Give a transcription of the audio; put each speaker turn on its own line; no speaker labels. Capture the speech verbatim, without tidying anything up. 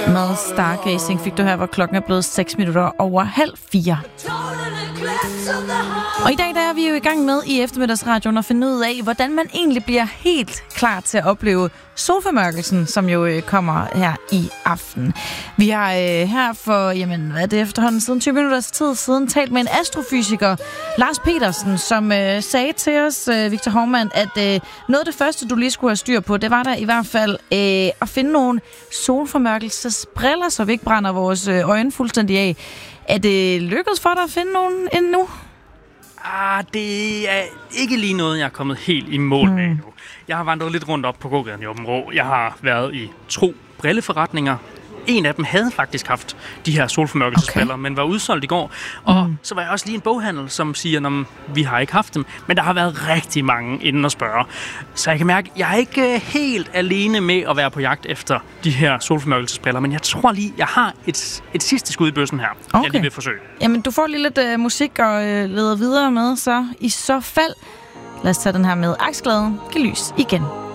Med Stargazing fik du her, hvor klokken er blevet seks minutter over halv fire. Og i dag der er vi jo i gang med i eftermiddagsradioen at finde ud af, hvordan man egentlig bliver helt klar til at opleve solformørkelsen, som jo øh, kommer her i aften. Vi har øh, her for, jamen, hvad er det efterhånden, siden tyve minutters tid siden, talt med en astrofysiker, Lars Petersen, som øh, sagde til os, øh, Victor Hovmand, at øh, noget af det første, du lige skulle have styr på, det var der i hvert fald øh, at finde nogle solformørkelsesbriller, så vi ikke brænder vores øh, øjne fuldstændig af. Er det lykkedes for dig at finde nogen endnu?
Ah, det er ikke lige noget, jeg er kommet helt i mål med endnu. Jeg har vandret lidt rundt op på gågaden i Aabenraa. Jeg har været i to brilleforretninger. En af dem havde faktisk haft de her solformørkelsesbriller, okay. men var udsolgt i går. Og mm. så var jeg også lige i en boghandel, som siger, at vi har ikke haft dem. Men der har været rigtig mange inden at spørge. Så jeg kan mærke, at jeg er ikke helt alene med at være på jagt efter de her solformørkelsesbriller. Men jeg tror lige, jeg har et, et sidste skud i bøssen her, okay. jeg lige vil forsøge.
Jamen, du får lige lidt uh, musik og uh, leder videre med, så i så fald, lad os tage den her med Aksglæden. Giv lys igen.